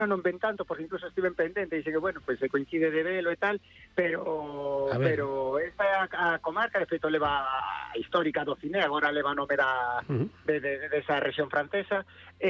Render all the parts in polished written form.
non ven tanto, porque incluso estiven pendente e dixe que, bueno, pois se coincide de velo e tal, pero esta é a comarca, de feito leva a histórica do cine, agora leva nome de esa rexión francesa,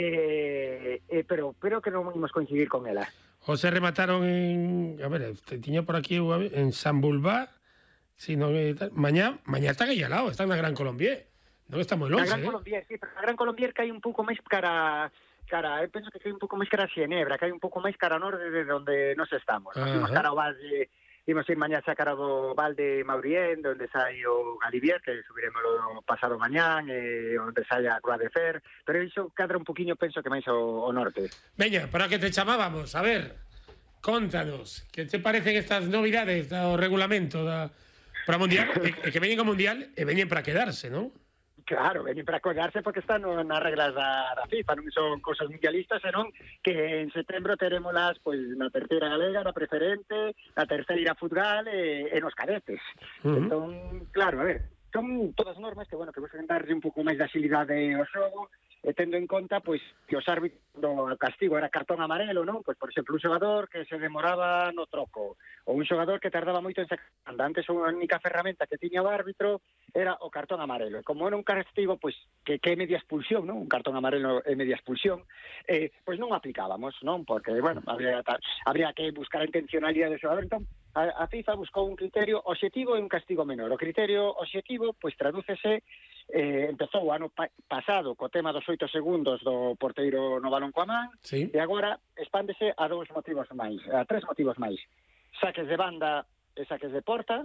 pero que non imos coincidir con ela. O se remataron en... A ver, tiña por aquí en San Bulbá, sino mañá están aí al lado, están na Gran Colombier. Non está moi longe, Na Gran Colombier, sí, pero na Gran Colombier cae un pouco máis cara, eu penso que cae un pouco máis cara a Xenebra, cae un pouco máis cara a norte de onde nos estamos. Nos imos cara ao Valle, imos ir mañá xa cara do Valde Maurien, onde sai o Galibier, que subiremos o pasado mañán, onde sai a Croix de Fer, pero iso cadra un poquinho, penso que máis ao norte. Veña, para que te chamábamos, a ver, contanos, que te parecen estas novidades do regulamento para o Mundial, que veñen ao Mundial e veñen para quedarse, non? Claro, veñen para collarse porque están nas reglas da FIFA, non son cousas mundialistas, senón que en setembro terémolas pois na terceira galega, na preferente, na terceira futgal e nos cadetes. Entón, claro, a ver, son todas normas que, bueno, que buscan darlle un pouco máis de agilidade ao xogo, e tendo en conta pois que os árbitros do castigo era cartón amarelo, non? Pois, por exemplo, un xogador que se demoraba no troco, ou un xogador que tardaba moito en sacar banda. Antes a única ferramenta que tiña o árbitro era o cartón amarelo. E como era un castigo, pois, que é media expulsión, non? Un cartón amarelo é media expulsión, pois non aplicábamos, non? Porque, bueno, habría que buscar a intencionalidade do xogador. Entón, a FIFA buscou un criterio objetivo e un castigo menor. O criterio objetivo, pois, tradúcese, empezou o ano pasado co tema dos 8 segundos do porteiro no balón coa man, e agora expándese a 3 motivos máis. Saques de banda e saques de porta,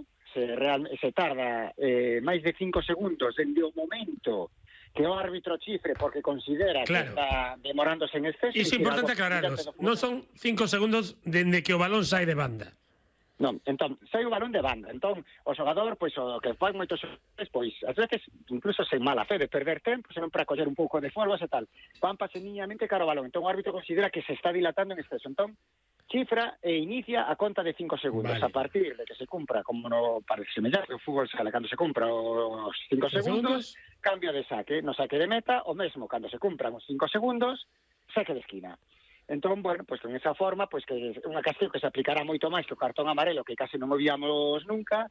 se tarda máis de 5 segundos dende o momento que o árbitro chifre porque considera que está demorándose en exceso. Iso é importante aclararnos, non son 5 segundos dende que o balón sai de banda. Non, entón, sai o balón de banda. Entón, o xogador, pois, o que fai moitos xogadores, pois, ás veces, incluso sen mala fe de perder tempo, senón para coller un pouco de folvas e tal, van paseniñamente cara ao balón. Entón, o árbitro considera que se está dilatando en exceso. Entón, cifra e inicia a conta de 5 segundos. A partir de que se cumpra, como no parece semellar, o fútbol sala, cando se cumpra os 5 segundos, cambio de saque. No saque de meta, o mesmo, cando se cumpran os 5 segundos, saque de esquina. Entón, bueno, pois con esa forma, pois que é unha castigo que se aplicará moito máis que o cartón amarelo, que case non o víamos nunca,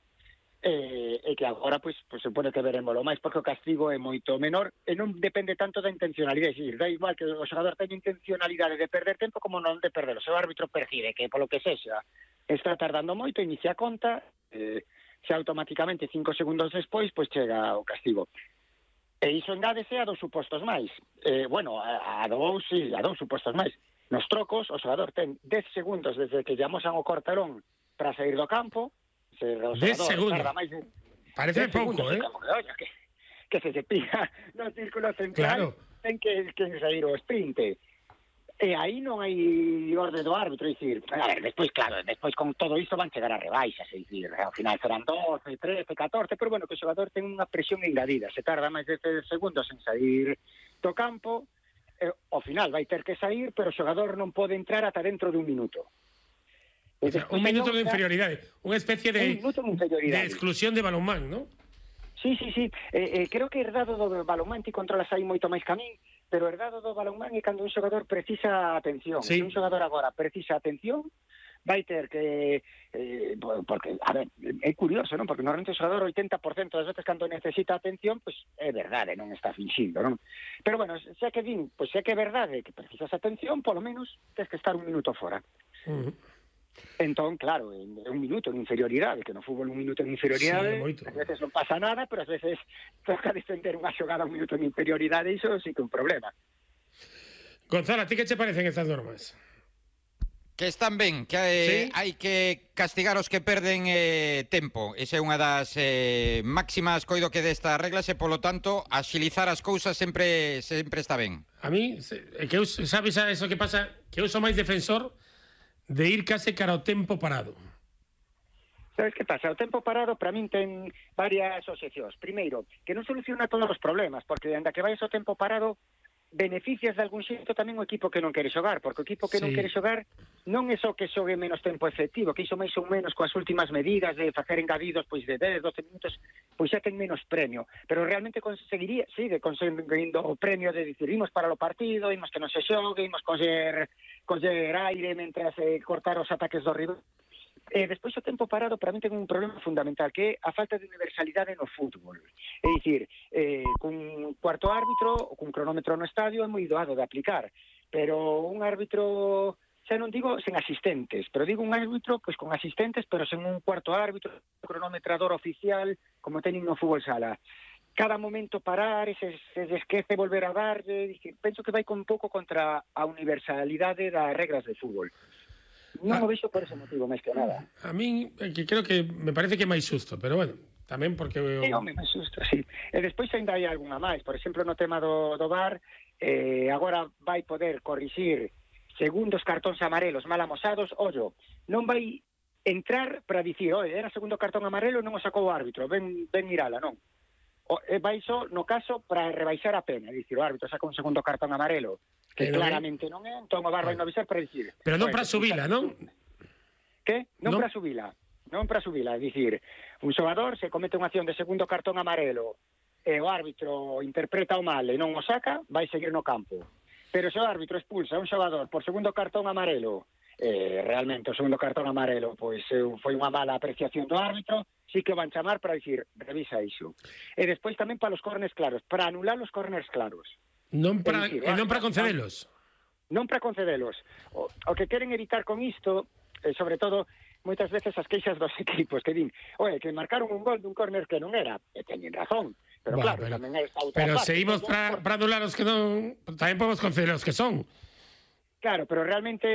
e que agora, pois supone que veremos lo máis, porque o castigo é moito menor e non depende tanto da intencionalidade, é dicir, da igual que o xogador teña intencionalidade de perder tempo como non de perder. O seu árbitro percibe que, polo que sexa, está tardando moito, inicia a conta, se automáticamente 5 segundos despois, pois chega o castigo. E iso engádese a 2 supostos máis. A dous supostos máis. Nos trocos, o xogador ten 10 segundos desde que lle amosan o cortelón para sair do campo. 10 segundos? Parece pouco, Que se pilla no círculo central, ten que sair o sprint. E aí non hai orde do árbitro, é dicir, a ver, despois con todo iso van chegar a rebaixas, é dicir, ao final serán 12, 13, 14, pero bueno, que o xogador ten unha presión engadida, se tarda máis de 10 segundos en sair do campo, ao final vai ter que sair, pero o xogador non pode entrar ata dentro de un minuto. O sea, un minuto de inferioridade, unha especie de exclusión de balonmán, non? Sí. Creo que herdado do balonmán ti controlas aí moito máis que a min, pero herdado do balonmán é cando un xogador precisa atención. Se un xogador agora precisa atención, vai ter que... porque, a ver, é curioso, non? Porque normalmente o xogador 80% das veces cando necesita atención, pois é verdade, non está finxindo, non? Pero, bueno, xa que din, pois xa que é verdade que precisas atención, polo menos tens que estar un minuto fora. Entón, claro, un minuto en inferioridade, que no fútbol un minuto en inferioridade, ás veces non pasa nada, pero ás veces toca defender unha xogada un minuto en inferioridade, iso sí que é un problema. Gonzalo, a ti que che parecen estas normas? Que están ben, que hai que castigar os que perden tempo. Esa é unha das máximas, coido, que destas reglas, e polo tanto axilizar as cousas sempre está ben. A mí, que sabes a eso que pasa, que eu sou máis defensor de ir case cara ao tempo parado. Sabes que pasa? O tempo parado para min ten varias obxeccións. Primeiro, que non soluciona todos os problemas, porque anda que vais ao tempo parado beneficias de algún xeito tamén o equipo que non quere xogar, porque o equipo que non quere xogar non é só que xogue menos tempo efectivo, que iso máis ou menos coas últimas medidas de facer engadidos pois de 10, 12 minutos, pois xa ten menos premio, pero realmente conseguindo o premio de dicir, imos para o partido, imos que non se xogue, imos coser coller aire mentras cortar os ataques do rival. Despois o tempo parado para mí ten un problema fundamental, que é a falta de universalidade no fútbol. É dicir, cun cuarto árbitro ou cun cronómetro no estadio é moi doado de aplicar, pero un árbitro, xa non digo sen asistentes, pero digo un árbitro pois con asistentes, pero sen un cuarto árbitro, un cronometrador oficial, como teñen no fútbol sala. Cada momento parar, se esquece volver a darlle, penso que vai un pouco contra a universalidade das regras de fútbol. Non o vexo por ese motivo, máis que nada. A min, que creo que me parece que é máis xusto, pero bueno, tamén porque... É máis xusto, sí. E despois ainda hai algunha máis, por exemplo, no tema do VAR, agora vai poder corrixir segundos cartóns amarelos mal amosados, ollo, non vai entrar para dicir, era segundo cartón amarelo, non o sacou o árbitro, ven mirala, non. Vai só, no caso, para rebaixar a pena, dicir, o árbitro saca un segundo cartón amarelo, que claramente non é, entón o VAR vai no avisar para dicir... Pero non para subila, non? Que? Non para subila. Non para subila, é dicir, un xogador se comete unha acción de segundo cartón amarelo e o árbitro interpreta o mal e non o saca, vai seguir no campo. Pero se o árbitro expulsa a un xogador por segundo cartón amarelo, realmente o segundo cartón amarelo pois foi unha mala apreciación do árbitro, sí que van chamar para dicir, revisa iso. E despois tamén para os córners claros, para anular os córners claros. Non para concedelos. Non para concedelos. O que queren evitar con isto, sobre todo, moitas veces as queixas dos equipos que din, que marcaron un gol dun córner que non era, e teñen razón, pero claro, tamén é esta outra pero parte. Se imos para anular os que non, tamén podemos conceder os que son. Claro, pero realmente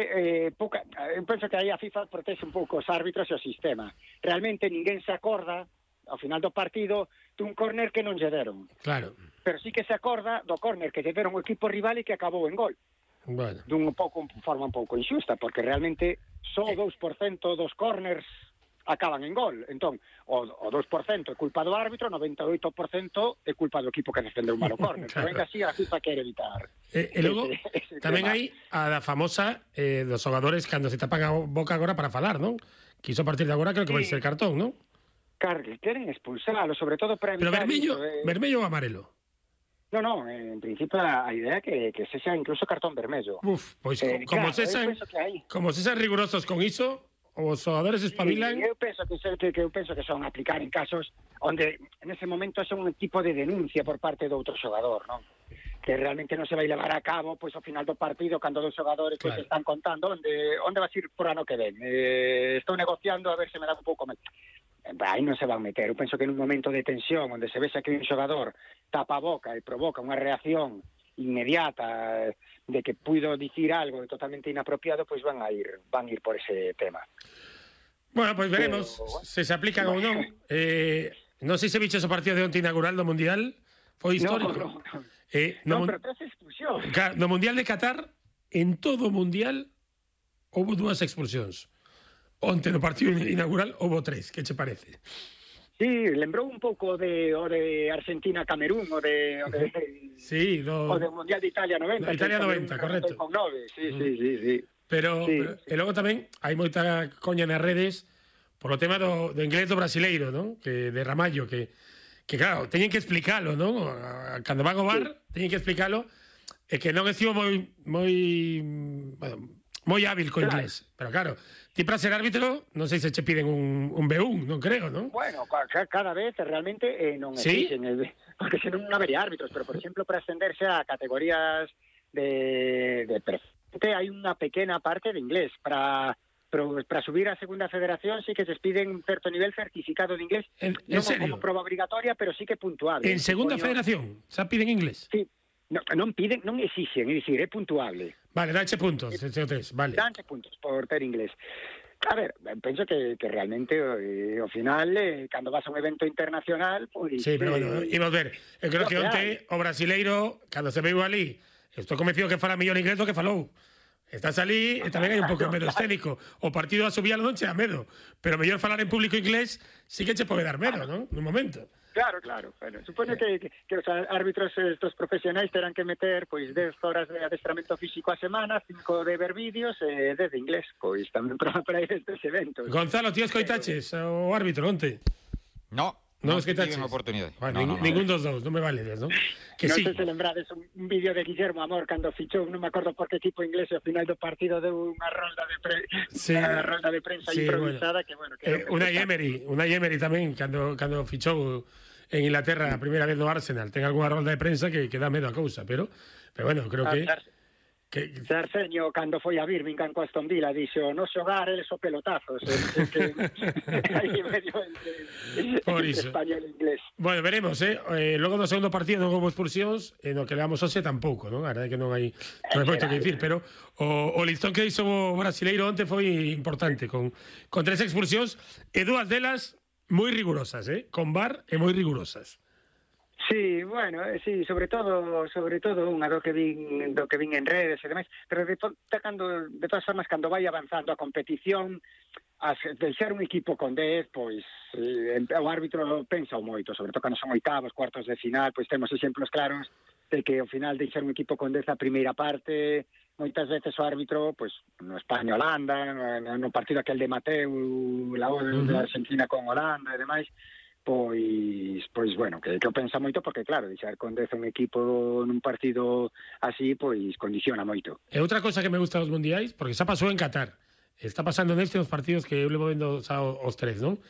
eu penso que aí a FIFA protege un pouco os árbitros e o sistema. Realmente ninguén se acorda ao final do partido dun córner que non lle deron. Claro. Pero sí que se acorda do córner que lle deron o equipo rival e que acabou en gol. Bueno. Forma un pouco injusta, porque realmente só o 2% dos córners acaban en gol. Entón, o 2% é culpa do árbitro, o 98% é culpa do equipo que defende un malo córner. Claro. Pero ainda así a FIFA quere evitar. E logo, tamén hai a famosa dos xogadores cando se tapan a boca agora para falar, non? Que iso a partir de agora creo que vai ser cartón, non? Queren expulsalo, sobre todo para Pero evitar... vermello ou amarelo? No, en principio a idea é que sexa incluso cartón vermello. Pois como sexan rigurosos con iso, os xogadores espabilan... Eu penso que son aplicar en casos onde nese momento son un tipo de denuncia por parte do outro xogador, non? Que realmente non se vai levar a cabo pois ao final do partido cando dos xogadores claro. Están contando onde vas ir por ano que ven. Estou negociando a ver se me dá un pouco máis. Aí non se van meter. Eu penso que en un momento de tensión onde se vexa que un xogador tapa a boca e provoca unha reacción inmediata de que puido dicir algo totalmente inapropiado, pois van ir por ese tema. Bueno, pois veremos se aplican ou non. Non sei se biches o partido de onte inaugural do Mundial. Foi histórico. No, pero tres expulsións. No Mundial de Qatar, en todo o Mundial, houve 2 expulsións. Onte no partido inaugural houve 3, que che parece? Sí, lembrou un pouco o de Argentina-Camerún, o de Mundial de Italia 90. Italia 90, correcto. Sí. Pero e logo tamén hai moita coña nas redes por o tema do inglés do brasileiro, non? Que de Ramallo, que claro, teñen que explicalo, non? Cando van ao bar, teñen que explicalo, e que non estivo moi hábil co inglés. Pero claro, ti para ser árbitro, non sei se che piden un B1, non creo, non? Bueno, cada vez realmente non existen, porque senón non habería árbitros, pero por exemplo, para ascenderse a categorías de preferente hai unha pequena parte de inglés. Para subir a segunda federación sí que se piden un certo nivel certificado de inglés, non como proba obrigatoria, pero sí que puntuable. En segunda federación, xa piden inglés? Sí. Non piden, non exixen, é dicir, é puntuable. Vale, danche puntos, vale. Danche puntos por ter inglés. A ver, penso que realmente ao final, cando vas a un evento internacional, pois... Sí, pero bueno, imos ver. Eu creo que onte o brasileiro, cando se veu ali, estou convencido que fala mellor inglés do que falou. Estás ali e tamén hai un pouco de medo escénico. O partido a subir non che dá medo, pero mellor falar en público inglés sí que che pode dar medo, non? Nun momento. Claro. Bueno, supone que os árbitros estos profesionais terán que meter pois 10 horas de adestramento físico a semana, 5 de ver vídeos e 10 de inglés, pois tamén para ir a estes eventos. Gonzalo, tío, escoitaches o árbitro onte? No, Non os quitaches? Oportunidade. Ningún dos dous, non me valedes, non? Que non sí. sei se lembrades un vídeo de Guillermo Amor cando fichou, non me acordo por que equipo inglés, ao final do partido deu unha rolda de prensa improvisada, bueno. Que Unai Emery tamén, cando fichou en Inglaterra a primeira vez no Arsenal, ten algunha rolda de prensa que dá medo a cousa, pero bueno, creo que Cerceño, cando foi a Birmingham co Aston Villa, dixo, no xogar eles o pelotazos, que hai medio entre español e inglés. Bueno, veremos, logo do segundo partido non houve expulsións, no que leamos hoxe tampouco, non? A verdade que non hai moito que dicir, pero o listón que hizo o brasileiro onte foi importante, con 3 expulsións, e 2 delas moi rigurosas, con VAR e moi rigurosas. Sí, bueno, sí, sobre todo unha do que vin en redes e demais, pero de todas formas, cando vai avanzando a competición, de ser un equipo con 10, pois o árbitro pensa moito, sobre todo cando son oitavos, cuartos de final, pois temos exemplos claros de que ao final de ser un equipo con 10 a primeira parte, moitas veces o árbitro, pois no España-Holanda, no partido aquel de Mateu, de Argentina con Holanda e demais, pois bueno, que o pensa moito porque claro, deixar con 10 un equipo nun partido así, pois condiciona moito. E outra cosa que me gusta dos mundiais, porque xa pasou en Qatar, está pasando neste nos partidos que eu levo vendo os 3, non?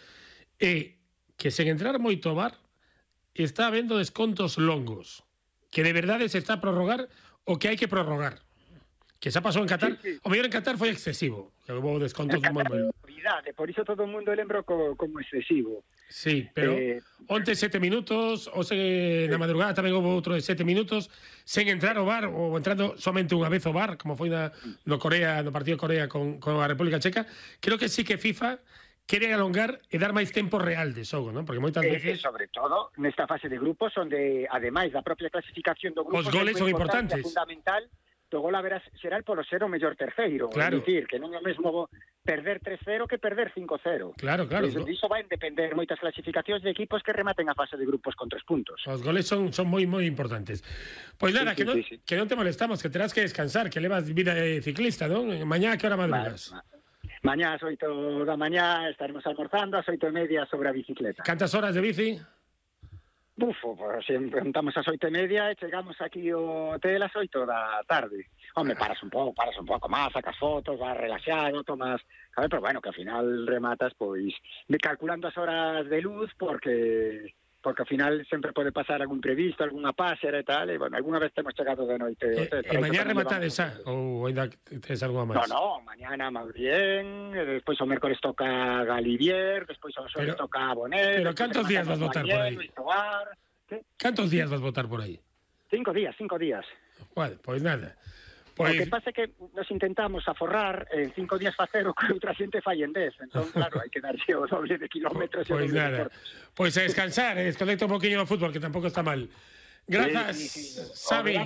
E que sen entrar moito VAR está habendo descontos longos, que de verdade se está a prorrogar o que hai que prorrogar. Que xa pasou en Qatar, o mellor en Qatar foi excesivo, que houve descontos moi longos. Por iso todo o mundo lembro como excesivo. Sí, pero onte 7 minutos, hoxe na madrugada tamén houve outro de 7 minutos, sen entrar o VAR, ou entrando somente unha vez o VAR, como foi no partido de Corea con a República Checa. Creo que sí que FIFA quere alongar e dar máis tempo real de xogo, non? Porque moitas veces... Sobre todo nesta fase de grupos, onde, ademais da propia clasificación do grupo... Os goles son importantes. Fundamental, do gol haberá será polo ser o mellor terceiro. Claro. É dicir, que non é o mesmo perder 3-0 que perder 5-0. Claro. Iso vai depender moitas clasificacións de equipos que rematen a fase de grupos con 3 puntos. Os goles son moi importantes. Pois nada, que non te molestamos, que terás que descansar, que levas vida de ciclista, non? Mañá, que hora madrugas? Mañá ás 8 da mañá estaremos almorzando, ás 8:30 sobre a bicicleta. Cantas horas de bici? Bufo, pues preguntamos ás 8:30 e chegamos aquí ao hotel ás 8 da tarde. Home, paras un pouco máis, sacas fotos, vas relaxado, tomas... A ver, pero bueno, que ao final rematas, pois, calculando as horas de luz, porque ao final sempre pode pasar algún previsto, algunha pásera e tal, e, bueno, alguna vez temos chegado de noite ao hotel. E mañá rematades xa? Ou ainda tes algunha máis? No, mañana máis bien, despois o mércores toca Galivier, despois o xoves toca Bonet... Pero cantos días vas votar por aí? Cantos días vas votar por aí? 5 días. Bueno, pois nada. O que pasa é que nos intentamos aforrar en 5 días facer o que outra xente fai en 10. Entón, claro, hai que darse o doble de kilómetros. Pois nada. Pois a descansar, desconecta un poquinho o fútbol, que tampouco está mal. Grazas, Xavi.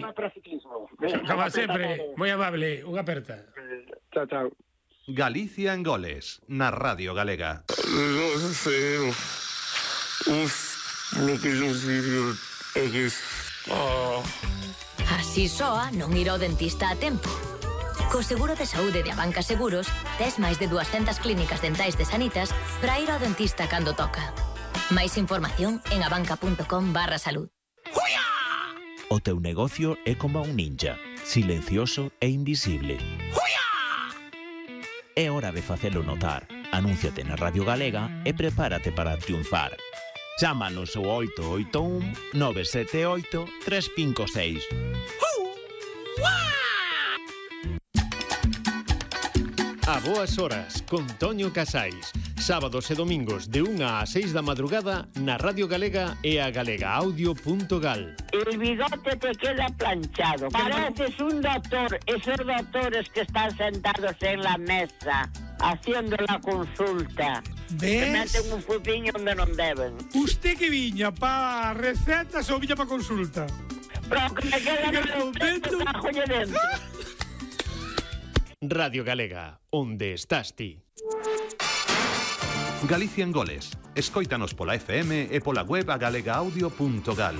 Como sempre, moi amable. Unha aperta. Chao. Galicia en Goles, na Radio Galega. Así soa non ir ao dentista a tempo. Co seguro de saúde de Abanca Seguros, tes máis de 200 clínicas dentais de Sanitas para ir ao dentista cando toca. Máis información en abanca.com/salud. O teu negocio é como un ninja, silencioso e invisible. É hora de facelo notar. Anúnciate na Radio Galega e prepárate para triunfar. Chámanos ao 881 978 356. A boas horas, con Toño Casais. Sábados e domingos de 1 a 6 da madrugada na Radio Galega e a galegaaudio.gal. El bigote te queda planchado. Pareces un doctor. Esos doctores que están sentados en la mesa haciendo la consulta. Se meten un futiño onde non deben. Usted que viña pa recetas ou viña pa consulta? Pero que me queda no peito, cajolle dentro. Radio Galega, onde estás ti? Galicia en Goles. Escóitanos pola FM e pola web a galegaaudio.gal.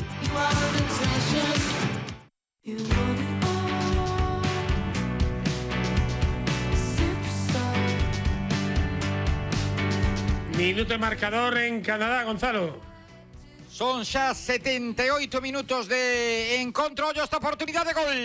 Minuto de marcador en Canadá, Gonzalo. Son xa 78 minutos de encontro. Ollo esta oportunidad de gol.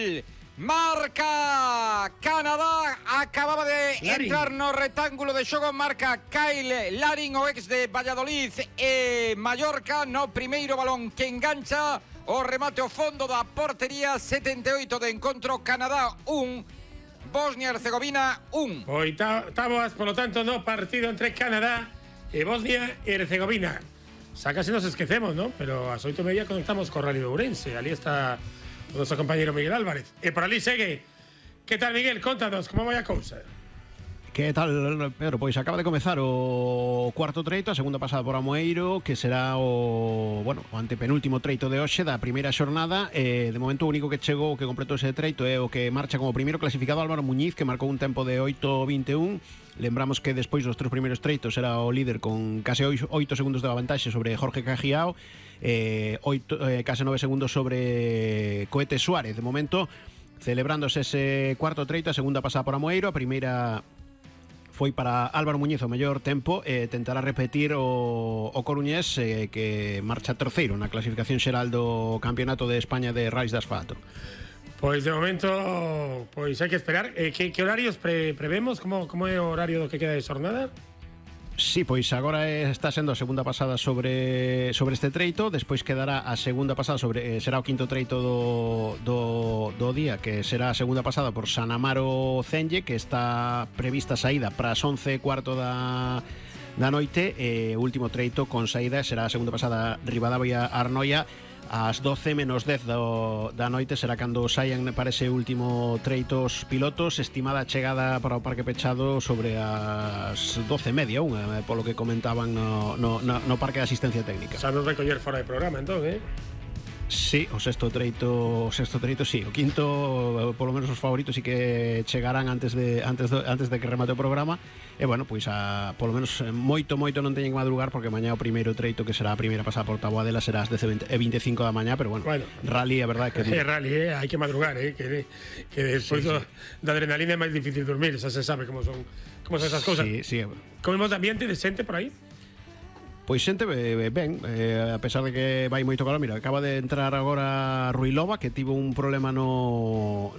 Marca Canadá. Acababa de entrar no rectángulo de xogo. Marca Kyle Larin, o ex de Valladolid e Mallorca, no primeiro balón que engancha o remate ao fondo da portería. 78 de encontro. Canadá 1, Bosnia-Herzegovina 1. Oitavas, por lo tanto, no partido entre Canadá e Bosnia-Herzegovina. Xa casi nos esquecemos, ¿no? Pero ás 8:30 conectamos co Radio de Ourense. Ali está o noso compañero Miguel Álvarez. E por ali segue. Que tal, Miguel? Contanos, como vai a cousa? Que tal, Pedro? Pois acaba de comezar o cuarto treito, a segunda pasada por Amoeiro, que será o antepenúltimo treito de hoxe da primeira xornada. De momento o único que chegou, que completou ese treito, é o que marcha como primeiro clasificado, Álvaro Muñiz, que marcou un tempo de 8:21. Lembramos que despois dos 3 primeiros treitos era o líder con case 8 segundos de vantaxe sobre Jorge Cajiao, case 9 segundos sobre Coete Suárez. De momento, celebrándose ese cuarto treito, a segunda pasada por Amoeiro, a primeira foi para Álvaro Muñiz o mellor tempo, tentará repetir o Coruñés, que marcha terceiro na clasificación xeral do Campeonato de España de Rallys de Asfalto. Pois de momento, pois hai que esperar. Que horarios prevemos? Como é o horario do que queda de xornada? Sí, pois agora está sendo a segunda pasada sobre este treito. Despois quedará a segunda pasada será o quinto treito do día, que será a segunda pasada por San Amaro Cenlle, que está prevista saída para as 11:15 da noite. O último treito con saída será a segunda pasada Ribadavia Arnoia. Ás 12:10 da noite será cando saian para ese último treito os pilotos. Estimada chegada para o Parque Pechado sobre as 12:30, polo que comentaban no Parque de Asistencia Técnica. Xa nos vai coller fora de programa, entón, Sí, o sexto treito sí. O quinto, polo menos os favoritos sí que chegarán antes de que remate o programa. E bueno, pois polo menos moito non teñen que madrugar, porque mañá o primeiro treito, que será a primeira pasada por Taboadela, será ás 10:25 da mañá, pero bueno, rally, a verdade que rally, hai que madrugar, que despois da adrenalina é máis difícil dormir, xa se sabe como son esas cousas. Sí. Comemos de ambiente decente por aí? Pois xente ben, a pesar de que vai moito calor. Mira, acaba de entrar agora Ruilova, que tivo un problema no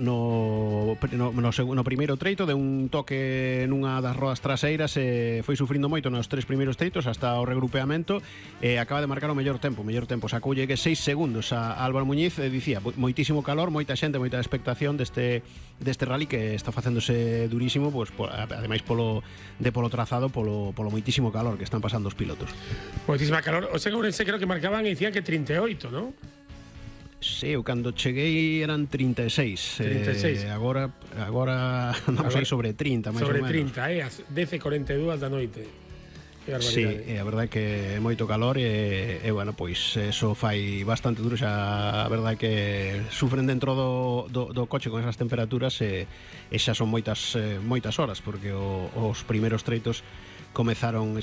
primeiro treito, de un toque nunha das rodas traseiras, foi sufrindo moito nos 3 primeiros treitos hasta o regrupeamento, acaba de marcar o mellor tempo, sacoulle que 6 segundos a Álvaro Muñiz. Dicía, moitísimo calor, moita xente, moita expectación deste rally, que está facéndose durísimo, pois, ademais polo trazado, polo moitísimo calor que están pasando os pilotos. Moitísima calor. O Ourense creo que marcaban e dicían que 38, ¿no? Sí, eu cando cheguei eran 36. Agora andamos aí sobre 30, máis ou menos. Sobre 30, as 10:42 da noite. Sí, a verdade é que é moito calor e bueno, pois eso fai bastante duro. Xa a verdade é que sufren dentro do coche con esas temperaturas, e xa son moitas horas, porque os primeiros treitos comezaron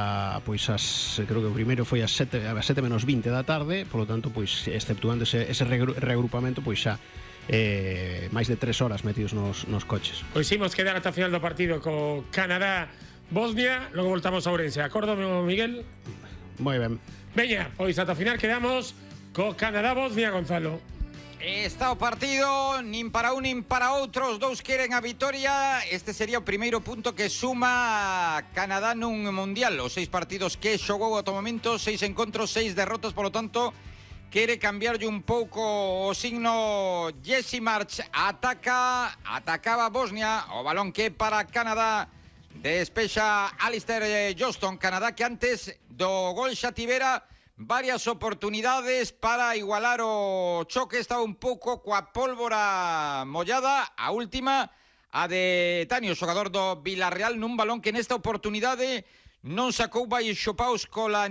creo que o primeiro foi ás 7:20 da tarde, polo tanto, pois exceptuando ese reagrupamento, pois xa máis de 3 horas metidos nos coches. Pois imos quedar ata a final do partido co Canadá-Bosnia, logo voltamos a Ourense. Acordo, Miguel? Moi ben. Veña, pois ata a final quedamos co Canadá-Bosnia, Gonzalo. Está o partido, nin para un nin para outro, os dous queren a vitoria. Este sería o primeiro punto que suma Canadá nun mundial. Os 6 partidos que xogou ata o momento, 6 encontros, 6 derrotas, polo tanto, quere cambiarlle un pouco o signo. Jesse March atacaba Bosnia, o balón que para Canadá, despexa Alistair Johnston. Canadá que antes do gol xa tivera varias oportunidades para igualar o choque, estaba un pouco coa pólvora mollada. A última, a de Tani, o xogador do Villarreal, nun balón que nesta oportunidade non sacou baixo paus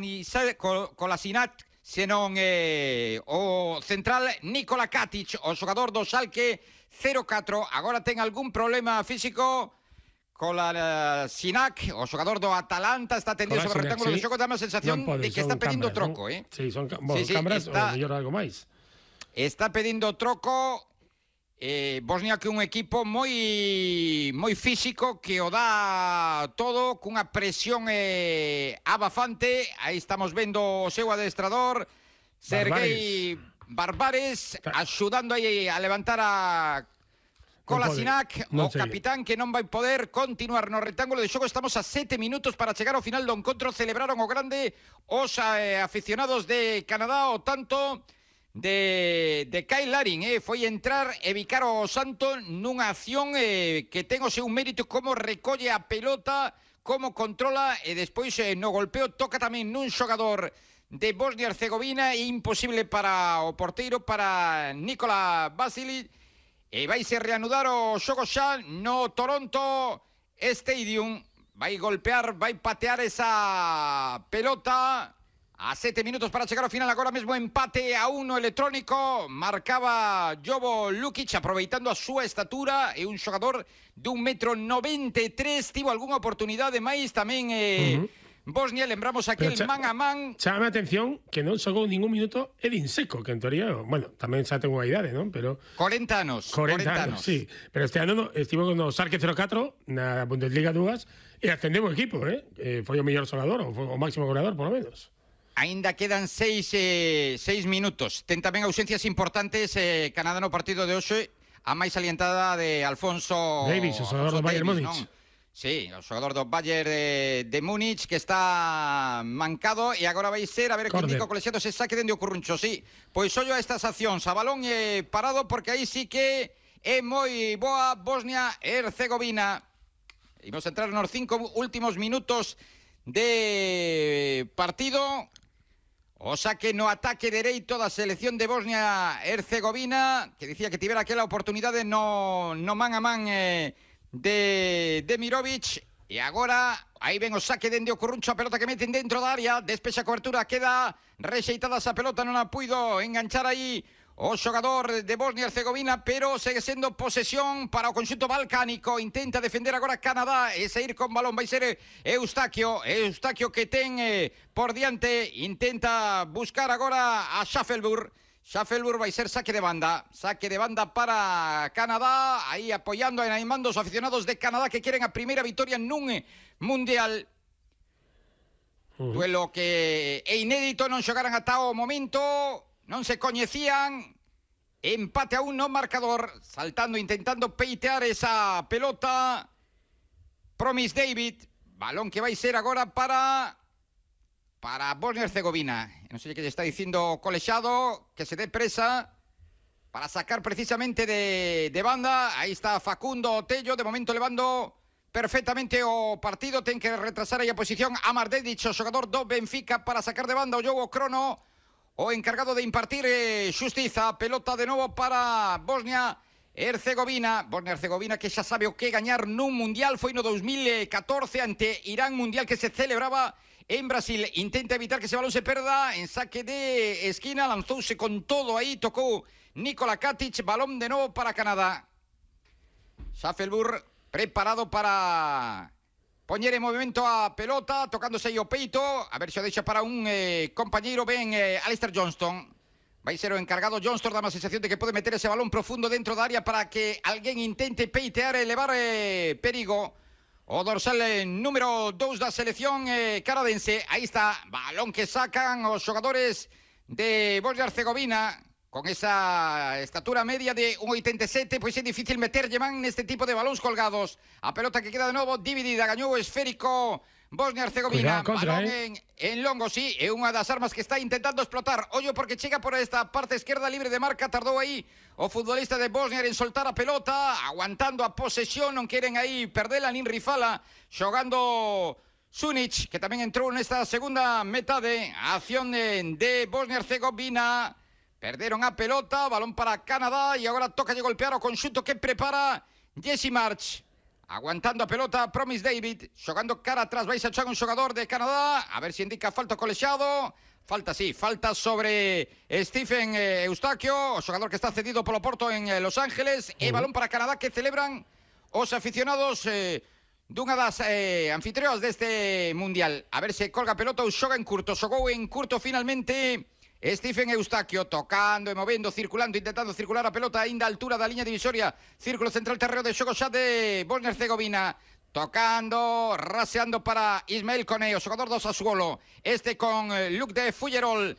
Kolasinac, senón o central Nikola Katic, o xogador do Schalke 04. Agora ten algún problema físico Kolasinac, o xogador do Atalanta, está tendido sobre o rectángulo de xogo, dá a sensación de que está pedindo troco, Sí, son cámaras, ou mellor algo máis. Está pedindo troco. Bosnia, que é un equipo moi físico, que o dá todo, cunha presión abafante. Aí estamos vendo o seu adestrador, Sergei Barbares, axudando aí a levantar a Kolasinac, o capitán que non vai poder continuar no rectángulo de xogo. Estamos a 7 minutos para chegar ao final do encontro. Celebraron o grande os aficionados de Canadá, o tanto de Kyle Larin, foi entrar e bicar o Santo nunha acción que ten o seu mérito, como recolle a pelota, como controla, e despois no golpeo toca tamén nun xogador de Bosnia e Herzegovina. Imposible para o porteiro, para Nikola Vasilic, e vai se reanudar o xogo xa no Toronto Stadium. Vai golpear, vai patear esa pelota a 7 minutos para chegar ao final. Agora mesmo empate a 1 electrónico. Marcaba Jovo Lukic, aproveitando a súa estatura, e un xogador de 1,93 m. Tivo algunha oportunidade máis tamén Bosnia. Lembramos aquel man a man. Chama a atención que non xogou ningún minuto Edin Dzeko, que en teoría, bueno, tamén xa ten unha idade, non? Pero 40 anos. 40 anos, sí. Pero este ano estivo no Schalke 04 na Bundesliga 2 e ascendeu o equipo, foi o mellor xogador, o máximo goleador, por lo menos. Ainda quedan 6 minutos. Ten tamén ausencias importantes Canadá no partido de hoxe. A máis alientada de Alfonso Davies, o xogador do Bayern Múnich. Sí, o xogador do Bayern de Múnich, que está mancado, e agora vai ser, a ver que indica o colexiado, se saque dende o Curruncho, sí. Pois ollo a estas accións, a balón parado, porque aí sí que é moi boa Bosnia e Herzegovina. Imos a entrar nos 5 últimos minutos de partido. O saque no ataque dereito da selección de Bosnia e Herzegovina, que dicía que tivera aquela oportunidade no man a man de Mirovic. E agora aí ven o saque dende o Curruncho, a pelota que meten dentro da área, despexa a cobertura, queda rexeitada esa pelota, non a puido enganchar aí o xogador de Bosnia e Herzegovina, pero segue sendo posesión para o conxunto balcánico. Intenta defender agora Canadá e sair con balón, vai ser Eustaquio que ten por diante, intenta buscar agora a Schaffelburg vai ser saque de banda para Canadá, aí apoiando e animando os aficionados de Canadá que queren a primeira vitoria nun mundial. Duelo que é inédito, non xogaran ata o momento, non se coñecían. Empate a 1 no marcador, saltando, intentando peitear esa pelota Promis David, balón que vai ser agora para Bosnia e Herzegovina. Non sei que lle está dicindo o colexado, que se dé presa para sacar precisamente de banda. Aí está Facundo Otello, de momento levando perfectamente o partido. Ten que retrasar aí a posición Amar Dedic, o xogador do Benfica, para sacar de banda o xogo crono, o encargado de impartir xustiza. Pelota de novo para Bosnia e Herzegovina. Bosnia e Herzegovina que xa sabe o que gañar nun mundial. Foi no 2014 ante Irán, mundial que se celebraba en Brasil. Intenta evitar que ese balón se perda. En saque de esquina, lanzouse con todo aí, tocou Nikola Katic. Balón de novo para Canadá. Schaffelburg preparado para poñer en movimento a pelota, tocándose aí o peito. A ver se o deixa para un compañeiro. Ben Alistair Johnston. Vai ser o encargado Johnston, dá má sensación de que pode meter ese balón profundo dentro da área para que alguén intente peitear e levar perigo. O dorsal número 2 da selección canadense. Aí está, balón que sacan os xogadores de Bosnia e Herzegovina. Con esa estatura media de 1,87, pois é difícil meterlle man neste tipo de balóns colgados. A pelota que queda de novo dividida, gañou o esférico Bosnia e Herzegovina. Balón en longo, sí, é unha das armas que está intentando explotar. Ollo porque chega por esta parte esquerda, libre de marca. Tardou aí o futbolista de Bosnia en soltar a pelota, aguantando a posesión, non queren aí perdela nin rifala. Xogando Sunic, que tamén entrou nesta segunda metade. A acción de Bosnia e Herzegovina. Perderon a pelota, balón para Canadá, e agora toca de golpear o conxunto que prepara Jesse March. Aguantando a pelota Promis David, xogando cara atrás, vai a echar un xogador de Canadá. A ver se indica falta o colexado. Falta, sí, falta sobre Stephen Eustaquio, o xogador que está cedido polo Porto en Los Ángeles. E balón para Canadá, que celebran os aficionados dunha das anfitrioas deste mundial. A ver se colga a pelota ou xoga en curto. Xogou en curto finalmente Stephen Eustaquio, tocando e movendo, circulando, intentando circular a pelota aínda a altura da liña divisoria. Círculo central, terreo de xogo xa de Bosnia e Herzegovina. Tocando, raseando para Ismael Koné, o xogador do Sassuolo. Este con Luc de Fullerol.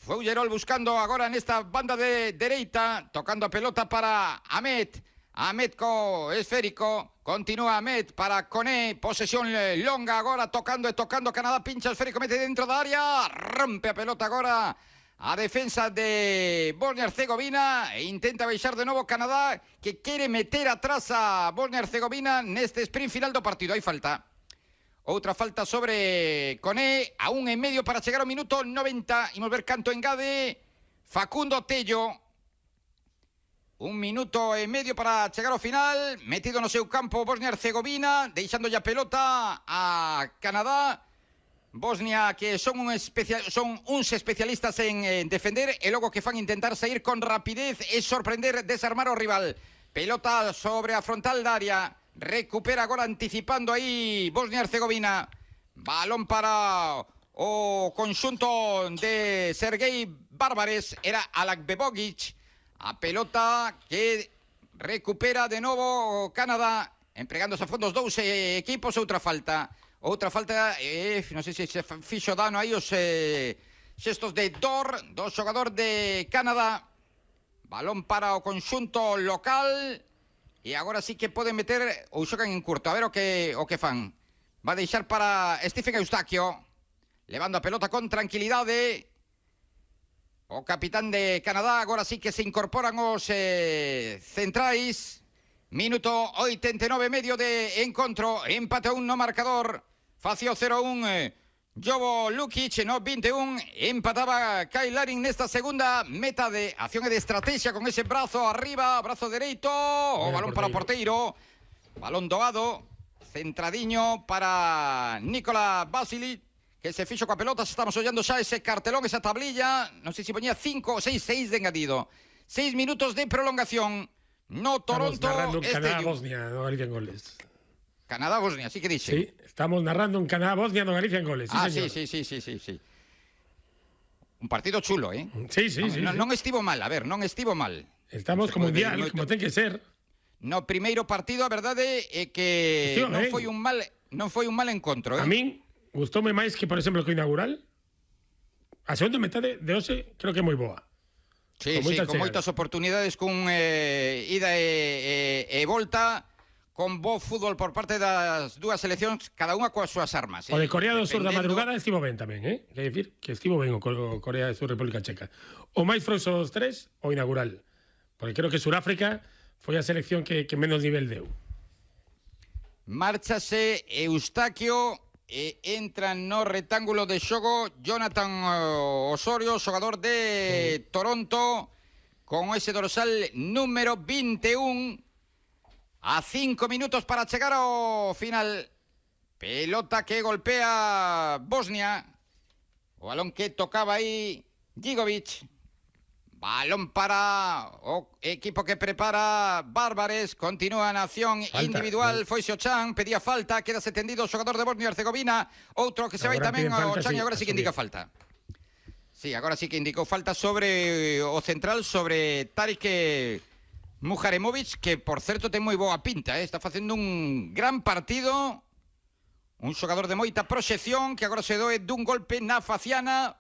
Fougerol buscando agora nesta banda de dereita, tocando a pelota para Ahmed. Ahmed co esférico, continúa Ahmed para Koné, posesión longa agora, tocando Canadá, pincha esférico, mete dentro da área, rompe a pelota agora a defensa de Bosnia-Herzegovina e intenta baixar de novo Canadá, que quere meter atrás a Bosnia-Herzegovina neste sprint final do partido. Hai falta. Outra falta sobre Koné, a 1,5 para chegar ao minuto 90. Imos ver canto engade Facundo Tello. 1,5 minutos para chegar ao final. Metido no seu campo Bosnia-Herzegovina, deixando a pelota a Canadá. Bosnia, que son uns especialistas en defender, e logo que fan intentar sair con rapidez e sorprender, desarmar o rival. Pelota sobre a frontal da área. Recupera agora anticipando aí Bosnia-Herzegovina. Balón para o conxunto de Sergei Bárbares. Era Alakbebogic. A pelota que recupera de novo Canadá. Empregándose a fondos dous equipos. Outra falta, non sei se fixo dano aí os xestos de Dor, do xogador de Canadá. Balón para o conxunto local. E agora sí que poden meter ou xogan en curto. A ver o que fan. Va a deixar para Stephen Eustaquio. Levando a pelota con tranquilidade. O capitán de Canadá. Agora sí que se incorporan os centrais. Minuto 89 medio de encontro. Empate a 1 no marcador. Facio 0-1 Jovo Lukic no 21. Empataba Kyle Larin nesta segunda meta de acción e de estrategia con ese brazo arriba, brazo dereito. O balón para o porteiro. Balón doado. Centradiño para Nikola Vasilic, que se fixo coa pelota. Estamos ollando xa ese cartelón, esa tablilla. Non sei se poñía 5 ou 6 de engadido. 6 minutos de prolongación no Toronto. Estamos narrando un Canadá-Bosnia, no Galicia en goles. Canadá-Bosnia, así que dixe. Sí, estamos narrando un Canadá-Bosnia, no Galicia en goles. Sí, sí. Un partido chulo, ¿eh? Sí. Non estivo mal, a ver, non estivo mal. Estamos como mundial, como ten que ser. No primeiro partido, a verdade é que non foi un mal encontro, A min gustoume máis que, por exemplo, que o inaugural. A segunda metade de hoxe creo que é moi boa. Sí, con moitas oportunidades, con ida e volta, con bo fútbol por parte das dúas seleccións, cada unha coas súas armas. O de Corea do Sur da madrugada estivo ben tamén, Quer dicir que estivo ben o Corea do Sur República Checa. O máis frouxo dos tres, o inaugural. Porque creo que Suráfrica foi a selección que menos nivel deu. Márchase Eustaquio e entra no retángulo de xogo Jonathan Osorio, xogador de Toronto, con ese dorsal número 21. A 5 minutos para chegar ao final. Pelota que golpea Bosnia. O balón que tocaba aí Gigovic. Balón para o equipo que prepara Bárbares. Continúa na acción individual. Foise o Chan, pedía falta. Quedase tendido o xogador de Bosnia-Herzegovina. Outro que se vai tamén o Chan, e agora sí que indica falta. Sí, agora sí que indicou falta sobre o central, sobre Tarik Muharemovic, que por certo ten moi boa pinta, está facendo un gran partido. Un xogador de moita proxección, que agora se doe dun golpe na faciana.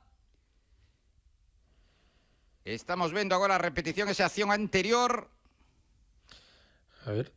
Estamos vendo agora a repetición, esa acción anterior. A ver.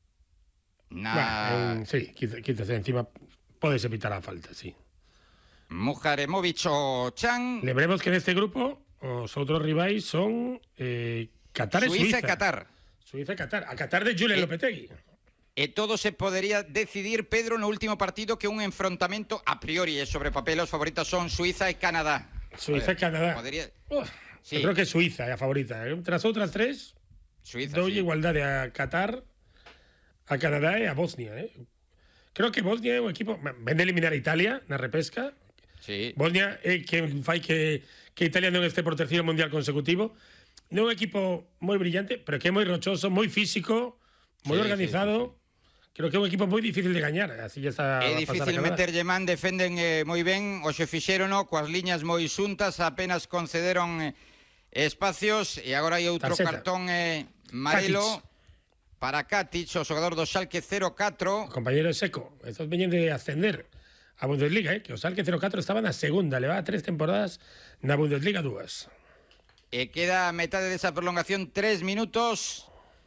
Sí, quítase encima. Podes evitar a falta, sí. Muharemovic o Chan. Lembremos que neste grupo os outros rivais son Qatar e Suiza. Suiza e Qatar. Suiza e Qatar. A Qatar de Julen Lopetegui. E todo se podería decidir, Pedro, no último partido, que un enfrontamento a priori sobre papel. Os favoritos son Suiza e Canadá. Suiza e Canadá. Sí. Eu creo que Suiza é a favorita. Entre as outras tres, doulle igualdade a Qatar, a Canadá e a Bosnia. Creo que Bosnia é un equipo... Ven de eliminar a Italia na repesca. Sí. Bosnia é quen fai que Italia non este por terceiro mundial consecutivo. Non é un equipo moi brillante, pero que é moi rochoso, moi físico, moi organizado. Creo que é un equipo moi difícil de gañar. Así ya está. É difícil meterlle man, defenden moi ben, o xe fixérono coas liñas moi xuntas, apenas concederon espacios, e agora hai outro cartón amarelo para Katic, o xogador do Schalke 04. O compañero Seco, estos veñen de ascender a Bundesliga, que o Schalke 04 estaba na segunda, levaba 3 temporadas na Bundesliga 2. E queda metade desa prolongación, 3 minutos.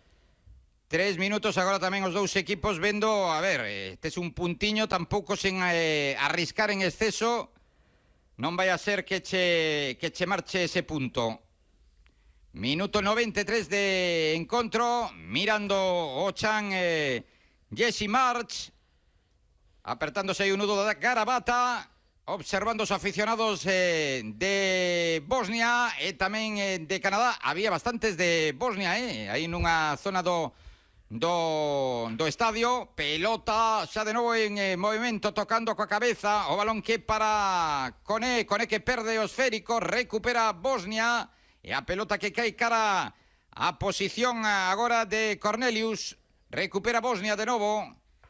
3 minutos agora tamén os dous equipos vendo, a ver, tes un puntiño, tampouco sen arriscar en exceso, non vai a ser que che marche ese punto. Minuto 93 de encontro, mirando o chan Jesse March, apertándose aí o nudo da garabata, observando os aficionados de Bosnia e tamén de Canadá. Había bastantes de Bosnia, aí nunha zona do estadio. Pelota xa de novo en movimento, tocando coa cabeza o balón que para Kone que perde o esférico, recupera Bosnia e a pelota que cae cara a posición agora de Cornelius, recupera Bosnia de novo,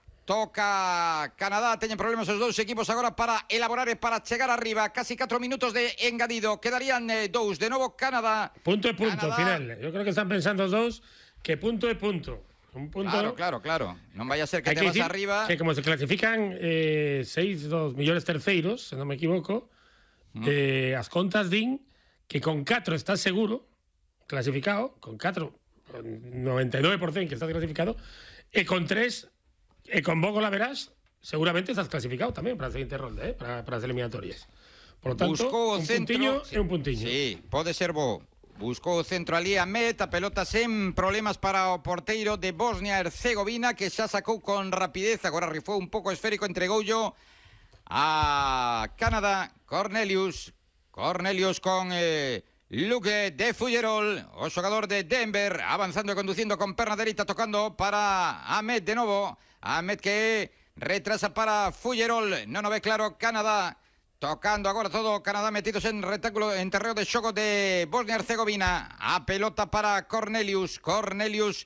toca Canadá. Teñen problemas os dous equipos agora para elaborar e para chegar arriba. Casi 4 minutos de engadido, quedarían 2 de novo Canadá. Punto e punto, Canadá. Final. Eu creo que están pensando os dous que punto e punto. Un punto. Claro. Non vai a ser que te vas arriba. Que como se clasifican 6 dos millores terceiros, se non me equivoco, as contas din que con 4 estás seguro clasificado, con 4, 99% que estás clasificado, e con 3, e con bo la verás, seguramente estás clasificado tamén para a seguinte ronda, para as eliminatorias. Por lo tanto, buscou un centro, puntiño e un puntiño. Sí, pode ser bo. Buscou o centro ali a Met, a pelota sen problemas para o porteiro de Bosnia-Herzegovina, que xa sacou con rapidez, agora rifou un pouco esférico, entregoullo a Canadá. Cornelius con Luke de Fullerol, o xogador de Denver, avanzando e conducindo con perna dereita, tocando para Ahmed de novo. Ahmed que retrasa para Fullerol, non o ve claro Canadá. Tocando agora todo Canadá, metidos en rectángulo, en terreo de xogo de Bosnia-Herzegovina. A pelota para Cornelius con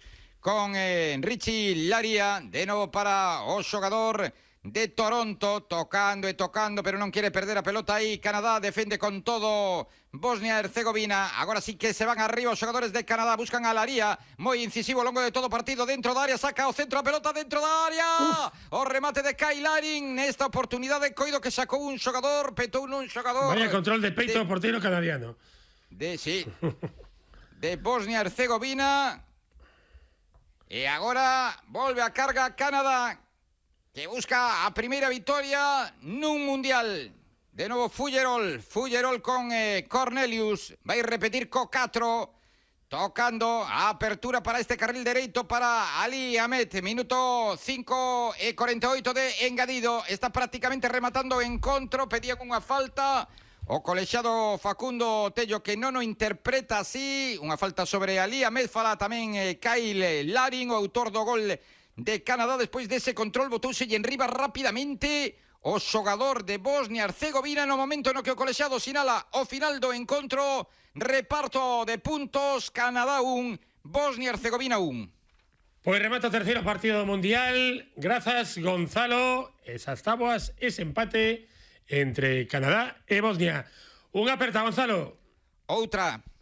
Richie Laria, de novo para o xogador de Toronto, tocando, pero non quere perder a pelota aí. Canadá defende con todo Bosnia-Herzegovina. Agora sí que se van arriba os xogadores de Canadá, buscan a Laria, moi incisivo ao longo de todo o partido, dentro da área, saca o centro, a pelota dentro da área. O remate de Kyle Larin, nesta oportunidade coido que sacou un xogador, petou un xogador. Vaya control de peito do porteiro canadiano. Sí. De Bosnia-Herzegovina. E agora volve a carga Canadá, que busca a primeira vitoria nun mundial. De novo Fullerol con Cornelius, vai repetir co 4, tocando a apertura para este carril dereito para Ali Ahmed. Minuto 5 e 48 de engadido, está prácticamente rematando o encontro, pedían unha falta. O colexiado Facundo Tello, que non o interpreta así, unha falta sobre Ali Ahmed. Fala tamén Kyle Larin, o autor do gol de Canadá. Despois dese control botouse en riba rapidamente o xogador de Bosnia-Herzegovina no momento no que o colexiado sinala o final do encontro. Reparto de puntos, Canadá 1, Bosnia-Herzegovina 1. Pois remata o terceiro partido do Mundial. Grazas, Gonzalo. Esas táboas, ese empate entre Canadá e Bosnia. Unha aperta, Gonzalo. Outra.